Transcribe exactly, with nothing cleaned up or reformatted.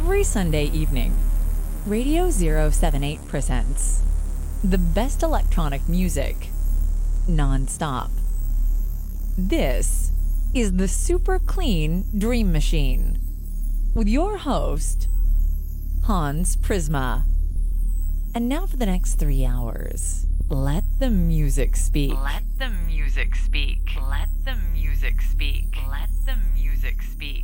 Every Sunday evening, Radio zero seven eight presents the best electronic music non-stop. This is the Super Clean Dream Machine with your host, Hans Prisma. And now for the next three hours, let the music speak. Let the music speak. Let the music speak. Let the music speak.